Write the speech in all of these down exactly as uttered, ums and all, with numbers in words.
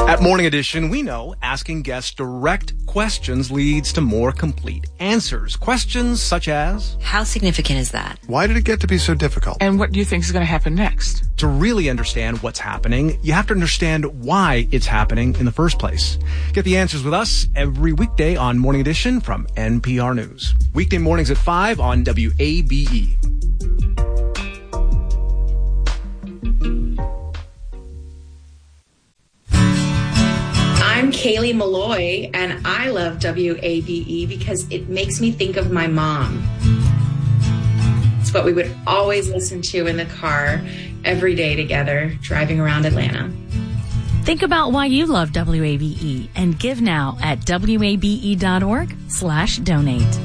At Morning Edition, we know asking guests direct questions leads to more complete answers. Questions such as, how significant is that? Why did it get to be so difficult? And what do you think is going to happen next? To really understand what's happening, you have to understand why it's happening in the first place. Get the answers with us every weekday on Morning Edition from N P R News. Weekday mornings at five on W A B E. I'm Kaylee Malloy, and I love W A B E because it makes me think of my mom. It's what we would always listen to in the car every day together, driving around Atlanta. Think about why you love W A B E and give now at wabe.org slash donate.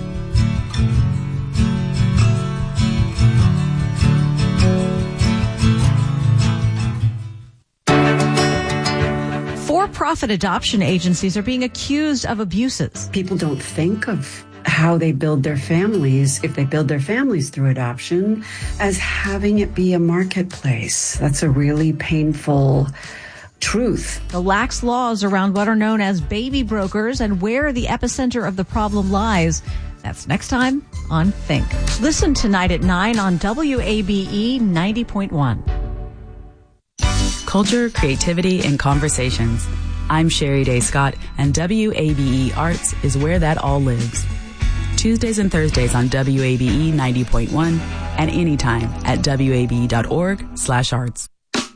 For-profit adoption agencies are being accused of abuses. People don't think of how they build their families, if they build their families through adoption, as having it be a marketplace. That's a really painful truth. The lax laws around what are known as baby brokers and where the epicenter of the problem lies. That's next time on Think. Listen tonight at nine on W A B E ninety point one. Culture, creativity, and conversations. I'm Sherry Day Scott, and W A B E Arts is where that all lives. Tuesdays and Thursdays on W A B E ninety point one and anytime at wabe.org slash arts.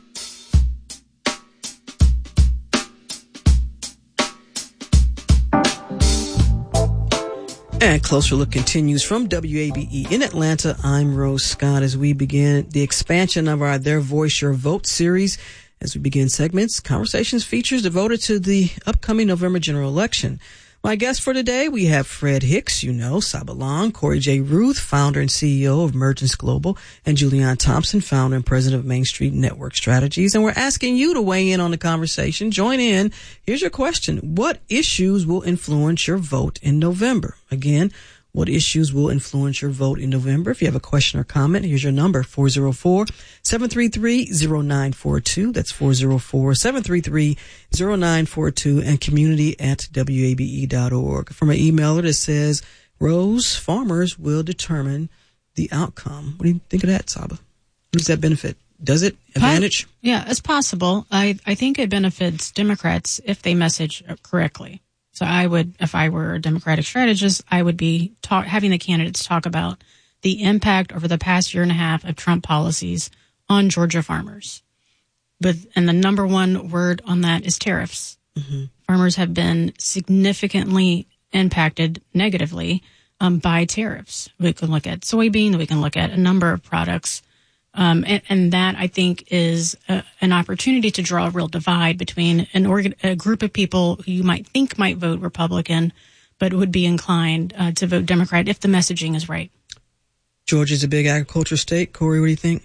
And Closer Look continues from W A B E in Atlanta. I'm Rose Scott as we begin the expansion of our Their Voice, Your Vote series. As we begin segments, conversations, features devoted to the upcoming November general election. My guests for today, we have Fred Hicks, you know, Saba Long, Corey J. Ruth, founder and C E O of Mergence Global, and Julianne Thompson, founder and president of Main Street Network Strategies. And we're asking you to weigh in on the conversation. Join in. Here's your question. What issues will influence your vote in November? Again, what issues will influence your vote in November? If you have a question or comment, here's your number, four oh four, seven three three, oh nine four two. That's four oh four, seven three three, oh nine four two, and community at W A B E dot org. From an emailer that says, Rose, farmers will determine the outcome. What do you think of that, Saba? What does that benefit? Does it advantage? Yeah, it's possible. I, I think it benefits Democrats if they message correctly. So I would, if I were a Democratic strategist, I would be talk, having the candidates talk about the impact over the past year and a half of Trump policies on Georgia farmers. But, and the number one word on that is tariffs. Mm-hmm. Farmers have been significantly impacted negatively um, by tariffs. We can look at soybean, we can look at a number of products. Um, and, and that, I think, is a, an opportunity to draw a real divide between an organ, a group of people who you might think might vote Republican, but would be inclined uh, to vote Democrat if the messaging is right. Georgia's a big agriculture state. Corey, what do you think?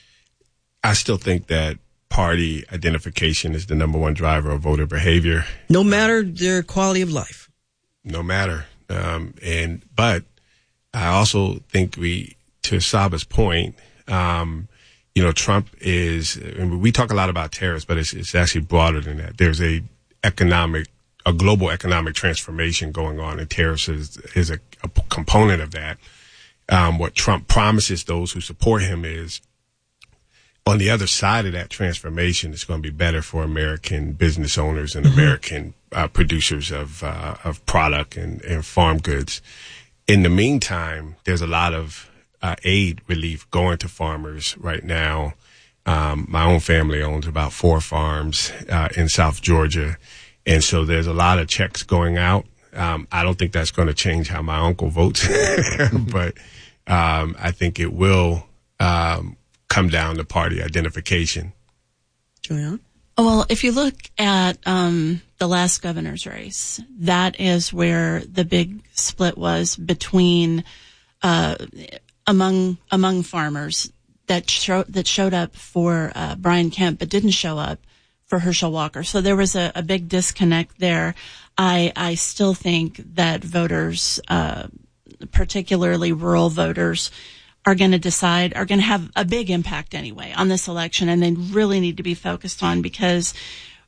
I still think that party identification is the number one driver of voter behavior. No matter their quality of life. No matter. Um, and but I also think we, to Saba's point, Um, you know, Trump is, and we talk a lot about tariffs, but it's, it's actually broader than that. There's a economic, a global economic transformation going on, and tariffs is, is a, a component of that. Um, what Trump promises those who support him is on the other side of that transformation, it's going to be better for American business owners and mm-hmm. American uh, producers of, uh, of product and, and farm goods. In the meantime, there's a lot of Uh, aid relief going to farmers right now. Um, my own family owns about four farms uh, in South Georgia, and so there's a lot of checks going out. Um, I don't think that's going to change how my uncle votes, but um, I think it will um, come down to party identification. Julianne? Well, if you look at um, the last governor's race, that is where the big split was between uh among among farmers that show, that showed up for uh, Brian Kemp but didn't show up for Herschel Walker. So there was a, a big disconnect there. I I still think that voters, uh, particularly rural voters, are going to decide, are going to have a big impact anyway on this election, and they really need to be focused on, because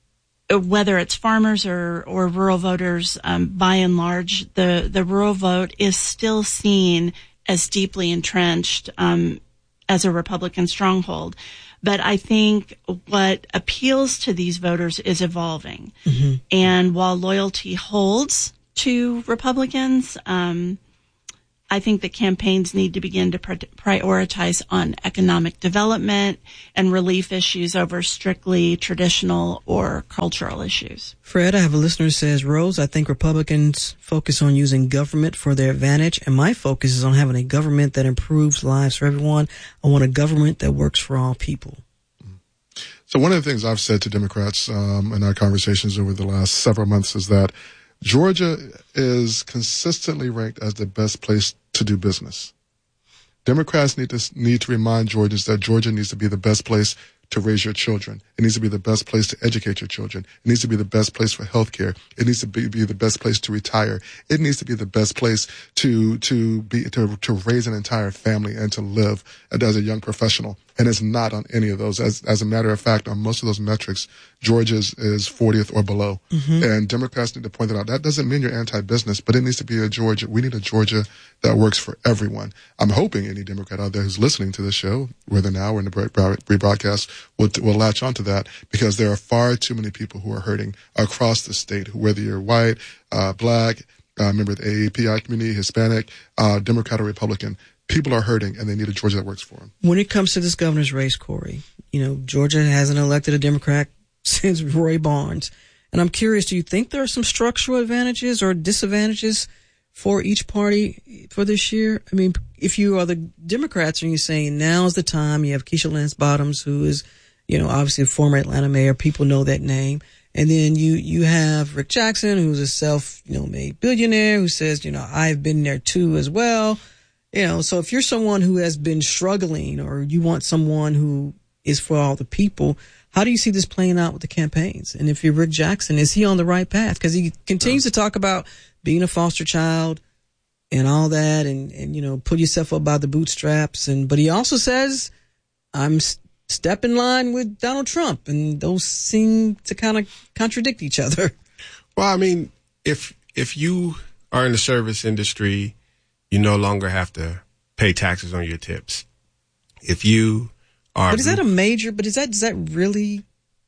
whether it's farmers or, or rural voters, um, by and large, the, the rural vote is still seen as deeply entrenched um, as a Republican stronghold. But I think what appeals to these voters is evolving. Mm-hmm. And while loyalty holds to Republicans, um, I think that campaigns need to begin to prioritize on economic development and relief issues over strictly traditional or cultural issues. Fred, I have a listener who says, Rose, I think Republicans focus on using government for their advantage, and my focus is on having a government that improves lives for everyone. I want a government that works for all people. So one of the things I've said to Democrats um, in our conversations over the last several months is that Georgia is consistently ranked as the best place to do business. Democrats need to need to remind Georgians that Georgia needs to be the best place to raise your children. It needs to be the best place to educate your children. It needs to be the best place for health care. It needs to be, be the best place to retire. It needs to be the best place to to be to to raise an entire family and to live as a young professional. And it's not on any of those. As as a matter of fact, on most of those metrics, Georgia is, is fortieth or below. Mm-hmm. And Democrats need to point that out. That doesn't mean you're anti-business, but it needs to be a Georgia. We need a Georgia that works for everyone. I'm hoping any Democrat out there who's listening to this show, whether now or in the rebroadcast, will will latch onto that, because there are far too many people who are hurting across the state, whether you're white, uh, black, uh, member of the A A P I community, Hispanic, uh, Democrat or Republican. People are hurting, and they need a Georgia that works for them. When it comes to this governor's race, Corey, you know, Georgia hasn't elected a Democrat since Roy Barnes. And I'm curious, do you think there are some structural advantages or disadvantages for each party for this year? I mean, if you are the Democrats and you're saying now's the time, you have Keisha Lance Bottoms, who is, you know, obviously a former Atlanta mayor. People know that name. And then you, you have Rick Jackson, who's a self, you know, made billionaire, who says, you know, I've been there too as well. You know, so if you're someone who has been struggling, or you want someone who is for all the people, how do you see this playing out with the campaigns? And if you're Rick Jackson, is he on the right path? Because he continues to talk about being a foster child and all that, and, and, you know, pull yourself up by the bootstraps. And, but he also says, I'm step in line with Donald Trump, and those seem to kind of contradict each other. Well, I mean, if, if you are in the service industry, you no longer have to pay taxes on your tips. If you are, but is that a major? But is that is that really?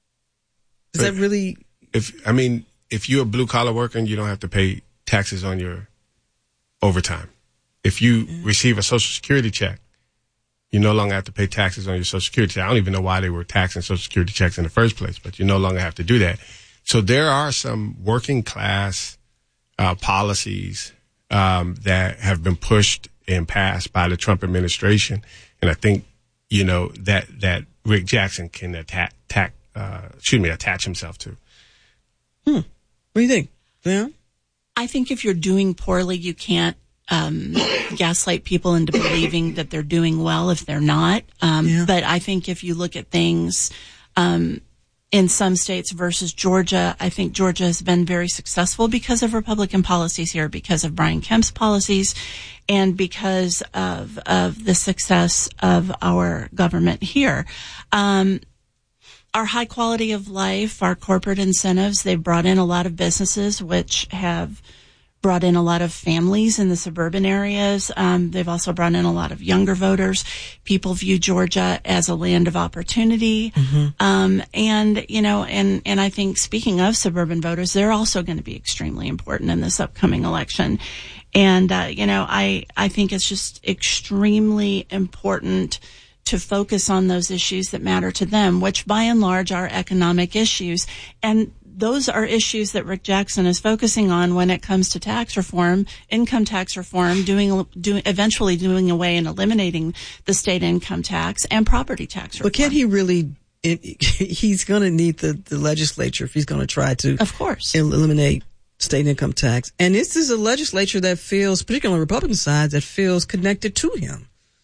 Is that really? If I mean, if you're a blue collar worker and you don't have to pay taxes on your overtime, if you yeah. receive a Social Security check, you no longer have to pay taxes on your Social Security check. I don't even know why they were taxing Social Security checks in the first place, but you no longer have to do that. So there are some working class uh, policies Um, that have been pushed and passed by the Trump administration. And I think, you know, that, that Rick Jackson can attack, attack, uh, excuse me, attach himself to. Hmm. What do you think? Yeah. I think if you're doing poorly, you can't, um, gaslight people into believing that they're doing well if they're not. Um, yeah. But I think if you look at things, um, in some states versus Georgia, I think Georgia has been very successful because of Republican policies here, because of Brian Kemp's policies, and because of of the success of our government here. Um, our high quality of life, our corporate incentives, they've brought in a lot of businesses, which have brought in a lot of families in the suburban areas. Um, they've also brought in a lot of younger voters. People view Georgia as a land of opportunity. Mm-hmm. Um, and, you know, and, and I think speaking of suburban voters, they're also going to be extremely important in this upcoming election. And, uh, you know, I, I think it's just extremely important to focus on those issues that matter to them, which by and large are economic issues. And those are issues that Rick Jackson is focusing on when it comes to tax reform, income tax reform, doing, doing, eventually doing away and eliminating the state income tax and property tax reform. But can't he really, it, he's going to need the, the legislature if he's going to try to, of course, eliminate state income tax. And this is a legislature that feels, particularly on the Republican side, that feels connected to him.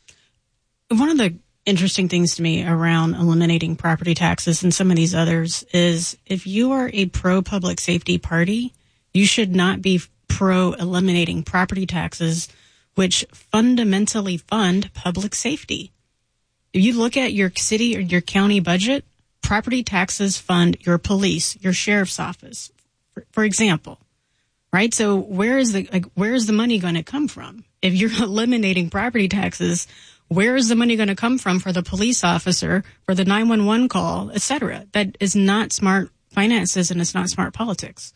One of the interesting things to me around eliminating property taxes and some of these others is if you are a pro public safety party, you should not be pro eliminating property taxes, which fundamentally fund public safety. If you look at your city or your county budget, property taxes fund your police, your sheriff's office, for, for example, right? So where is the like, where is the money going to come from? If you're eliminating property taxes, where is the money going to come from for the police officer, for the nine one one call, et cetera? That is not smart finances, and it's not smart politics.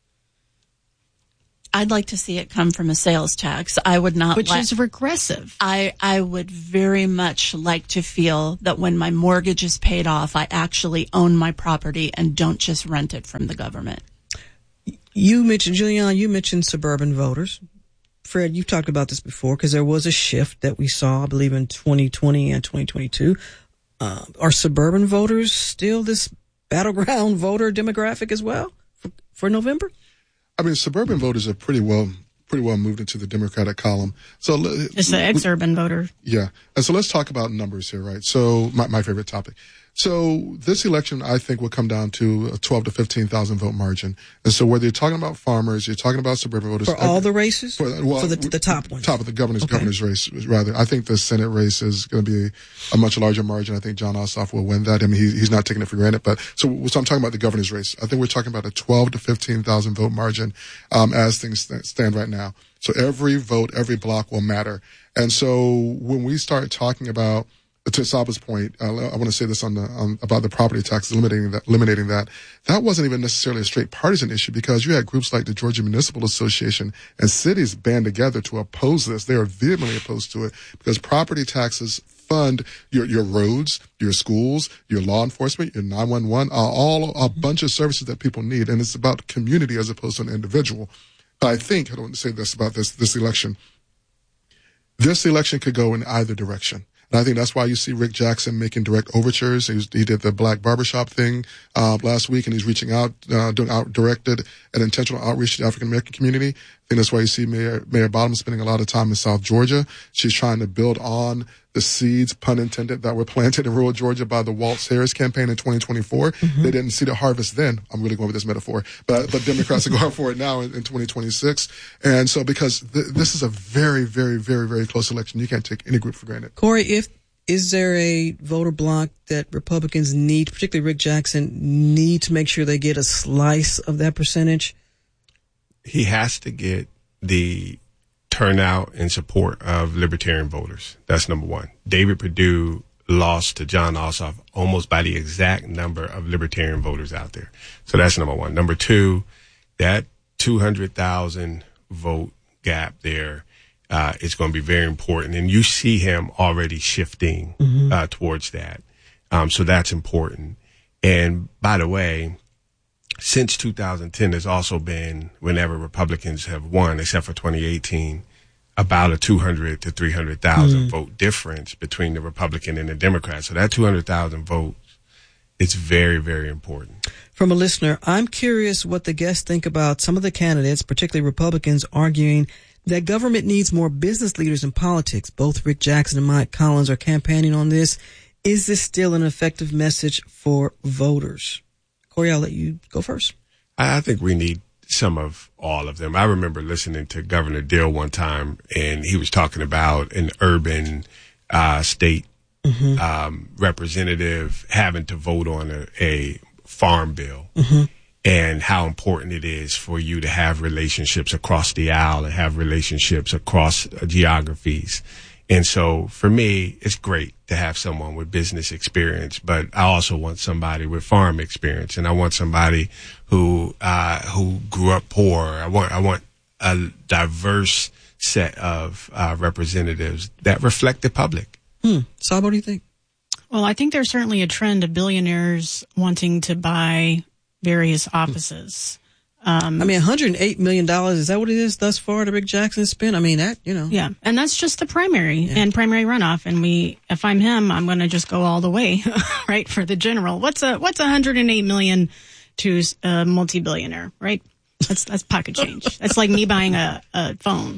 I'd like to see it come from a sales tax. I would not, which li- is regressive. I I would very much like to feel that when my mortgage is paid off, I actually own my property and don't just rent it from the government. You mentioned, Julianne, you mentioned suburban voters. Fred, you've talked about this before because there was a shift that we saw, I believe, in twenty twenty and twenty twenty-two. Uh, are suburban voters still this battleground voter demographic as well for, for November? I mean, suburban voters are pretty well, pretty well moved into the Democratic column. So it's the ex-urban voter. Yeah, and so let's talk about numbers here, right? So my my favorite topic. So this election, I think, will come down to a twelve to fifteen thousand vote margin. And so whether you're talking about farmers, you're talking about suburban voters. For all the races? For, well, for the, the top ones? Top of the governor's, okay. governor's race, rather. I think the Senate race is going to be a much larger margin. I think Jon Ossoff will win that. I mean, he, he's not taking it for granted. But so, so I'm talking about the governor's race. I think we're talking about a twelve to fifteen thousand vote margin um, as things st- stand right now. So every vote, every block will matter. And so when we start talking about, to Saba's point, uh, I want to say this on the on, about the property tax, eliminating that, eliminating that. That wasn't even necessarily a straight partisan issue because you had groups like the Georgia Municipal Association and cities band together to oppose this. They are vehemently opposed to it because property taxes fund your your roads, your schools, your law enforcement, your nine one one, uh, all a bunch of services that people need, and it's about community as opposed to an individual. But I think I don't want to say this about this this election. This election could go in either direction. And I think that's why you see Rick Jackson making direct overtures. He, was, he did the Black Barbershop thing uh, last week, and he's reaching out, uh, doing out directed and intentional outreach to the African American community. I think that's why you see Mayor, Mayor Bottom spending a lot of time in South Georgia. She's trying to build on the seeds, pun intended, that were planted in rural Georgia by the Waltz Harris campaign in twenty twenty-four. Mm-hmm. They didn't see the harvest then. I'm really going with this metaphor, but but Democrats are going for it now in, in twenty twenty-six. And so because th- this is a very, very, very, very close election, you can't take any group for granted. Corey, if is there a voter block that Republicans need, particularly Rick Jackson, need to make sure they get a slice of that percentage? He has to get the turnout and support of libertarian voters. That's number one. David Perdue lost to Jon Ossoff almost by the exact number of libertarian voters out there. So that's number one. Number two, that two hundred thousand vote gap there uh, is going to be very important. And you see him already shifting mm-hmm. uh, towards that. Um, so that's important. And by the way, since two thousand ten, there's also been, whenever Republicans have won, except for twenty eighteen, about a two hundred to three hundred thousand mm. vote difference between the Republican and the Democrat. So that two hundred thousand votes is very, very important. From a listener, I'm curious what the guests think about some of the candidates, particularly Republicans, arguing that government needs more business leaders in politics. Both Rick Jackson and Mike Collins are campaigning on this. Is this still an effective message for voters? Corey, I'll let you go first. I think we need some of all of them. I remember listening to Governor Deal one time, and he was talking about an urban uh, state mm-hmm. um, representative having to vote on a, a farm bill mm-hmm. and how important it is for you to have relationships across the aisle and have relationships across uh, geographies. And so for me, it's great to have someone with business experience, but I also want somebody with farm experience, and I want somebody who, uh, who grew up poor. I want, I want a diverse set of, uh, representatives that reflect the public. Hmm. Saab, what do you think? Well, I think there's certainly a trend of billionaires wanting to buy various offices. Um, I mean, one hundred eight million dollars, is that what it is thus far that Rick Jackson spent? I mean, that, you know. Yeah, and that's just the primary yeah. and primary runoff. And we, if I'm him, I'm going to just go all the way, right, for the general. What's a, what's one hundred eight million to a multi-billionaire, right? That's, that's pocket change. That's like me buying a, a phone.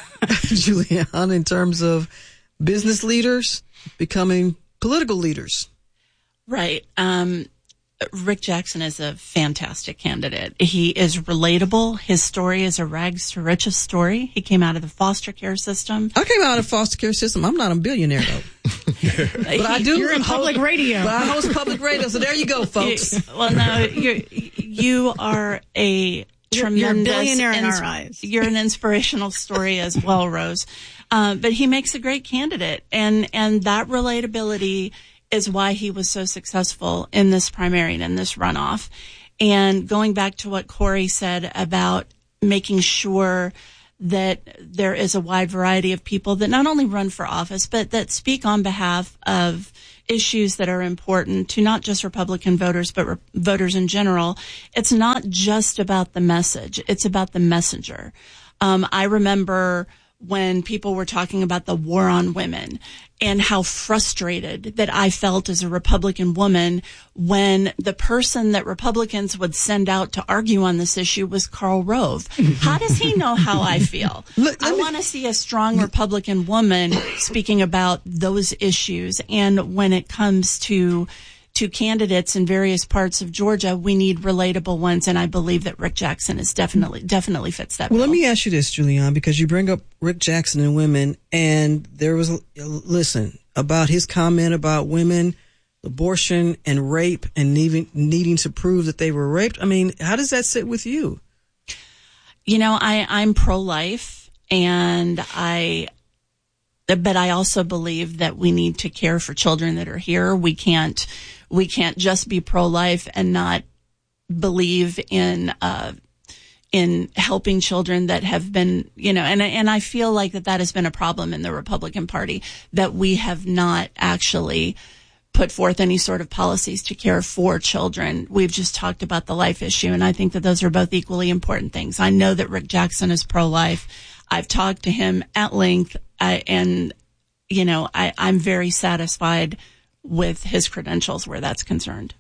Julianne, in terms of business leaders becoming political leaders. Right. Um, Rick Jackson is a fantastic candidate. He is relatable. His story is a rags to riches story. He came out of the foster care system. I came out of the foster care system. I'm not a billionaire, though. But I do. You're in public radio. But I host public radio, so there you go, folks. You, well, no, you're, you are a tremendous... You're a billionaire in ins- our eyes. You're an inspirational story as well, Rose. Uh, but he makes a great candidate, and, and that relatability is why he was so successful in this primary and in this runoff. And going back to what Corey said about making sure that there is a wide variety of people that not only run for office, but that speak on behalf of issues that are important to not just Republican voters, but re- voters in general. It's not just about the message. It's about the messenger. Um, I remember when people were talking about the war on women and how frustrated that I felt as a Republican woman when the person that Republicans would send out to argue on this issue was Karl Rove. How does he know how I feel? Look, I want to see a strong Republican woman speaking about those issues. And when it comes to to candidates in various parts of Georgia, we need relatable ones, and I believe that Rick Jackson is definitely definitely fits that Well, bill. let me ask you this, Julianne, because you bring up Rick Jackson and women, and there was, listen, about his comment about women, abortion, and rape, and needing, needing to prove that they were raped. I mean, how does that sit with you? You know, I, I'm pro-life, and I... But I also believe that we need to care for children that are here. We can't, we can't just be pro-life and not believe in, uh, in helping children that have been, you know, and, and I feel like that that has been a problem in the Republican Party, that we have not actually put forth any sort of policies to care for children. We've just talked about the life issue, and I think that those are both equally important things. I know that Rick Jackson is pro-life. I've talked to him at length. I, and, you know, I, I'm very satisfied with his credentials where that's concerned.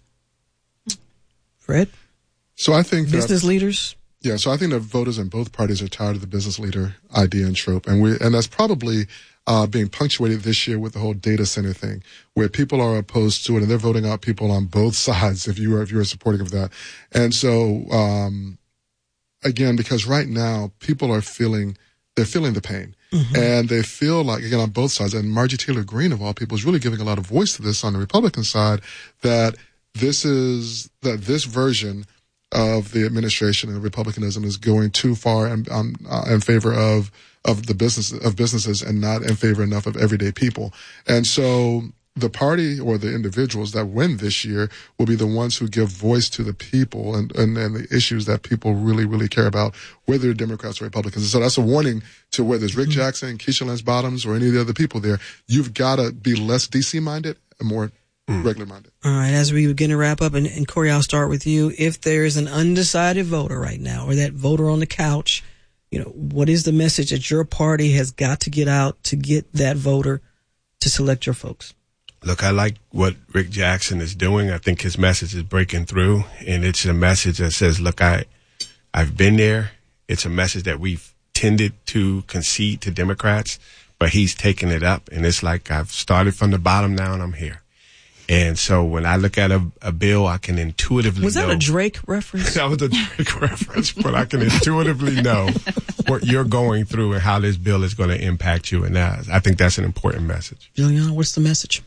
Fred? So I think business that, leaders? Yeah, so I think that voters in both parties are tired of the business leader idea and trope. And we, and that's probably uh, being punctuated this year with the whole data center thing, where people are opposed to it and they're voting out people on both sides if you are, if you're supporting of that. And so, um, again, because right now people are feeling, they're feeling the pain. Mm-hmm. And they feel like, again, on both sides, and Marjorie Taylor Greene, of all people, is really giving a lot of voice to this on the Republican side, that this is, that this version of the administration and Republicanism is going too far in, um, uh, in favor of, of the business, of businesses and not in favor enough of everyday people. And so the party or the individuals that win this year will be the ones who give voice to the people and, and, and the issues that people really, really care about, whether they're Democrats or Republicans. And so that's a warning to whether it's Rick Jackson, Keisha Lance Bottoms, or any of the other people there. You've got to be less D C minded and more mm. regular minded. All right. As we begin to wrap up, and, and Corey, I'll start with you. If there is an undecided voter right now, or that voter on the couch, you know, what is the message that your party has got to get out to get that voter to select your folks? Look, I like what Rick Jackson is doing. I think his message is breaking through, and it's a message that says, look, I, I've been there. It's a message that we've tended to concede to Democrats, but he's taken it up, and it's like I've started from the bottom now and I'm here. And so when I look at a, a bill, I can intuitively know. Was that know, a Drake reference? That was a Drake reference, but I can intuitively know what you're going through and how this bill is going to impact you. And that, I think that's an important message. Juliana, what's the message?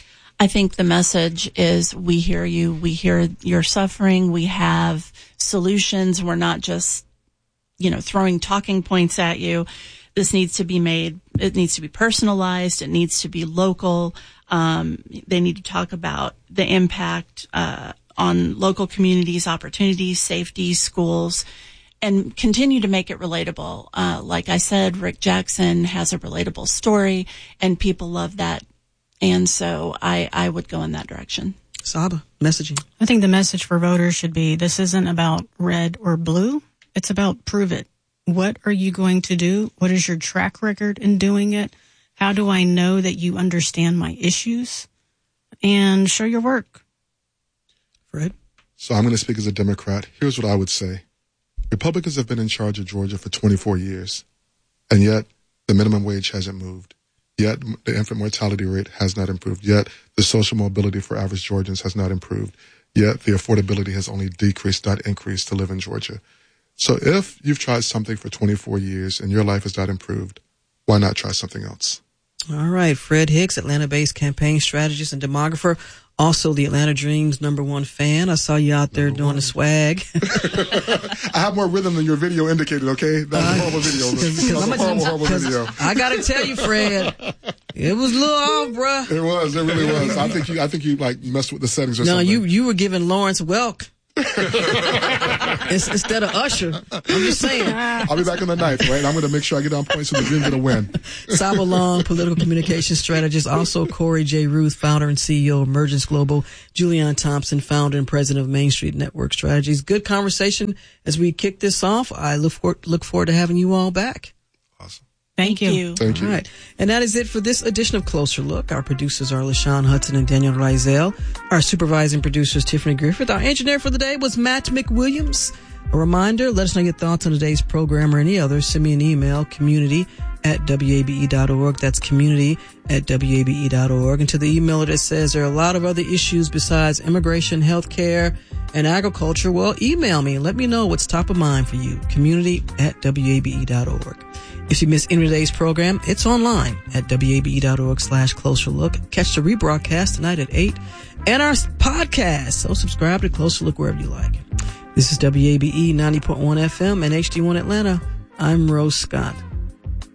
I think the message is we hear you, we hear your suffering, we have solutions. We're not just, you know, throwing talking points at you. This needs to be made, it needs to be personalized, it needs to be local. Um, they need to talk about the impact uh, on local communities, opportunities, safety, schools, and continue to make it relatable. Uh, like I said, Rick Jackson has a relatable story, and people love that. And so I, I would go in that direction. Saba, messaging. I think the message for voters should be, this isn't about red or blue. It's about prove it. What are you going to do? What is your track record in doing it? How do I know that you understand my issues? And show your work. Fred? So I'm going to speak as a Democrat. Here's what I would say. Republicans have been in charge of Georgia for twenty-four years, and yet the minimum wage hasn't moved. Yet the infant mortality rate has not improved. Yet the social mobility for average Georgians has not improved. yet the affordability has only decreased, not increased, to live in Georgia. So if you've tried something for twenty-four years and your life has not improved, why not try something else? All right. Fred Hicks, Atlanta-based campaign strategist and demographer, also the Atlanta Dreams number one fan. I saw you out there number doing one. The swag. I have more rhythm than your video indicated, okay? That's uh, a horrible video. That's a horrible, horrible video. I got to tell you, Fred, it was a little off, bruh. It was. It really was. I think you, I think you like messed with the settings or no, something. No, you, you were giving Lawrence Welk. Instead of Usher. I'm just saying. I'll be back on the ninth, right? I'm going to make sure I get on points so the Dream's going to win. Saba Long, political communication strategist. Also, Corey J. Ruth, founder and C E O of Emergence Global. Julianne Thompson, founder and president of Main Street Network Strategies. Good conversation as we kick this off. I look for, look forward to having you all back. Awesome. Thank, Thank you. you. Thank you. All right. And that is it for this edition of Closer Look. Our producers are LaShawn Hudson and Daniel Rizal. Our supervising producer is Tiffany Griffith. Our engineer for the day was Matt McWilliams. A reminder, let us know your thoughts on today's program or any other. Send me an email, community at W A B E dot org. That's community at W A B E dot org. And to the email that says there are a lot of other issues besides immigration, healthcare, and agriculture, well, email me and let me know what's top of mind for you. Community at W A B E dot org. If you missed any of today's program, it's online at W A B E dot org slash closer look. Catch the rebroadcast tonight at eight and our podcast. So subscribe to Closer Look wherever you like. This is W A B E ninety point one F M and H D one Atlanta. I'm Rose Scott.